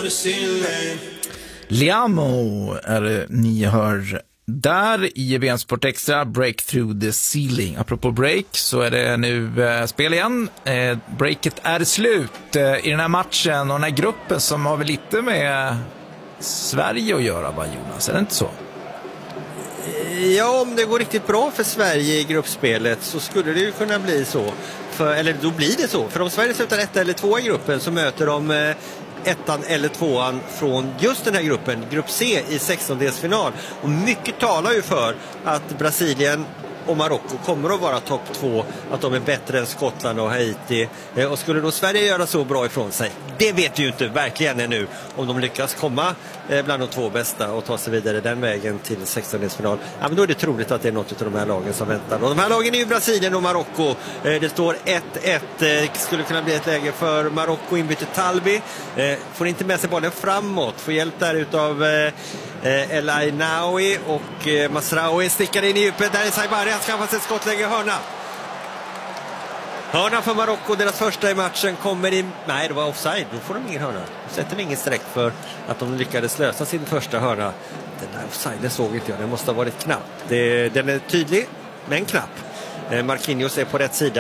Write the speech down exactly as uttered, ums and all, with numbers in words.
the ceiling. Liamo är det ni hör där i V M Sport Extra, Break Through the Ceiling. Apropå break så är det nu eh, spel igen. Eh, breaket är slut eh, i den här matchen och den här gruppen som har väl lite med Sverige att göra, va Jonas? Är det inte så? Ja, om det går riktigt bra för Sverige i gruppspelet så skulle det ju kunna bli så. För, eller då blir det så. För om Sverige slutar ett eller två i gruppen så möter de eh, ettan eller tvåan från just den här gruppen, grupp C i sextondelsfinal. Och mycket talar ju för att Brasilien och Marocko kommer att vara topp två, att de är bättre än Skottland och Haiti. Eh, och skulle då Sverige göra så bra ifrån sig? Det vet vi ju inte verkligen ännu. Om de lyckas komma eh, bland de två bästa och ta sig vidare den vägen till sextondelsfinal, ja, men då är det troligt att det är något av de här lagen som väntar. Och de här lagen är ju Brasilien och Marocko. Eh, det står ett ett. Eh, skulle kunna bli ett läge för Marocko, inbyter Talbi. Eh, får inte med sig bollen framåt. Får hjälp där utav eh, El Ainaoui och eh, Masraoui stickar in i djupet. Där är Saibari, han skaffar sig ett skottläge, hörna. Hörna för Marocko, deras första i matchen kommer in. Nej, det var offside, då får de ingen hörna. De sätter ingen streck för att de lyckades lösa sin första hörna. Den där offside såg inte jag, den måste ha varit knapp. Det, den är tydlig, men knapp. eh, Marquinhos är på rätt sida.